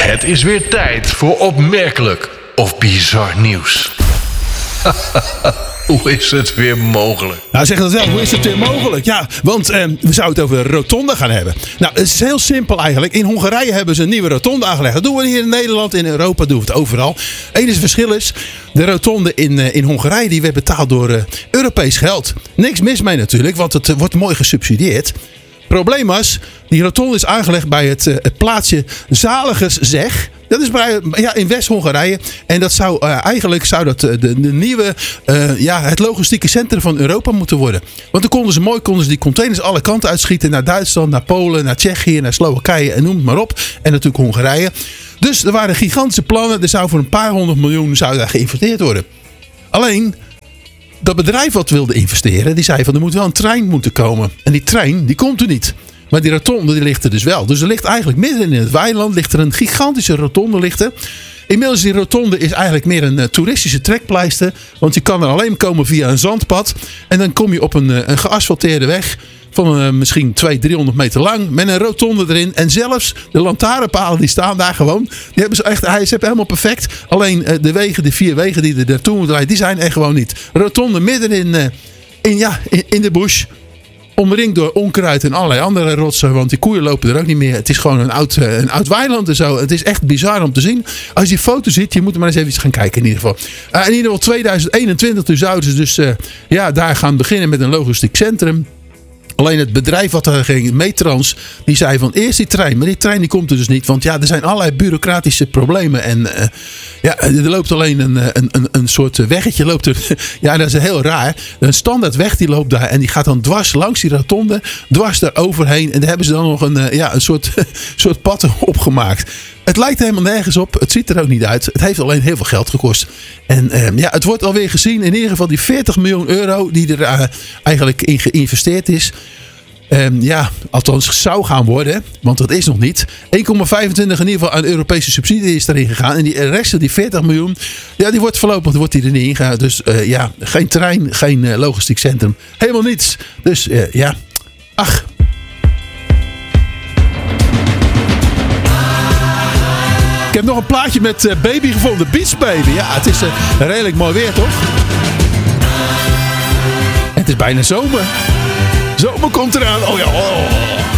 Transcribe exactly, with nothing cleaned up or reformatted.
Het is weer tijd voor opmerkelijk of bizar nieuws. Hoe is het weer mogelijk? Nou, zeg dat wel. Hoe is het weer mogelijk? Ja, want eh, we zouden het over de rotonde gaan hebben. Nou, het is heel simpel eigenlijk. In Hongarije hebben ze een nieuwe rotonde aangelegd. Dat doen we hier in Nederland, in Europa doen we het overal. Eén verschil is, de rotonde in, uh, in Hongarije die werd betaald door uh, Europees geld. Niks mis mee natuurlijk, want het uh, wordt mooi gesubsidieerd. Probleem was, die rotonde is aangelegd bij het, uh, het plaatsje Zaligerszeg. Dat is bij, ja, in West-Hongarije. En dat zou uh, eigenlijk zou dat, uh, de, de nieuwe, uh, ja, het logistieke centrum van Europa moeten worden. Want dan konden ze mooi konden ze die containers alle kanten uitschieten. Naar Duitsland, naar Polen, naar Tsjechië, naar Slowakije en noem het maar op. En natuurlijk Hongarije. Dus er waren gigantische plannen. Er zou voor een paar honderd miljoen zou daar geïnvesteerd worden. Alleen, dat bedrijf wat wilde investeren, die zei van er moet wel een trein moeten komen. En die trein, die komt er niet. Maar die rotonde die ligt er dus wel. Dus er ligt eigenlijk midden in het weiland ligt er een gigantische rotonde ligt er. Inmiddels die rotonde is eigenlijk meer een uh, toeristische trekpleister. Want je kan er alleen komen via een zandpad. En dan kom je op een, uh, een geasfalteerde weg. Van uh, misschien tweehonderd, driehonderd meter lang. Met een rotonde erin. En zelfs de lantaarnpalen die staan daar gewoon. Die hebben ze echt, hij is helemaal perfect. Alleen uh, de wegen, de vier wegen die er naartoe moeten rijden, die zijn er gewoon niet. Rotonde midden in, uh, in, ja, in, in de bush. Omringd door onkruid en allerlei andere rotsen. Want die koeien lopen er ook niet meer. Het is gewoon een oud, een oud weiland en zo. Het is echt bizar om te zien. Als je die foto ziet, je moet er maar eens even gaan kijken in ieder geval. Uh, in ieder geval tweeduizend eenentwintig, toen zouden ze dus uh, ja, daar gaan beginnen met een logistiek centrum. Alleen het bedrijf wat er ging, Metrans, die zei van eerst die trein. Maar die trein die komt er dus niet. Want ja, er zijn allerlei bureaucratische problemen. En uh, ja, er loopt alleen een, een, een, een soort weggetje. Loopt er, ja, dat is heel raar. Een standaard weg die loopt daar. En die gaat dan dwars langs die rotonde. Dwars daar overheen. En daar hebben ze dan nog een, ja, een soort, soort pad opgemaakt. Het lijkt helemaal nergens op. Het ziet er ook niet uit. Het heeft alleen heel veel geld gekost. En uh, ja, het wordt alweer gezien. In ieder geval die veertig miljoen euro die er uh, eigenlijk in geïnvesteerd is. Um, ja, althans zou gaan worden. Want dat is nog niet. één komma vijfentwintig in ieder geval aan Europese subsidie is erin gegaan. En die rest, die veertig miljoen. Ja, die wordt voorlopig wordt die er niet ingegaan. Dus uh, ja, geen trein, geen uh, logistiek centrum. Helemaal niets. Dus uh, ja, ach. Ik heb nog een plaatje met uh, Baby gevonden. Beach Baby. Ja, het is uh, redelijk mooi weer, toch? En het is bijna zomer. Zomer komt eraan. Oh ja. Oh.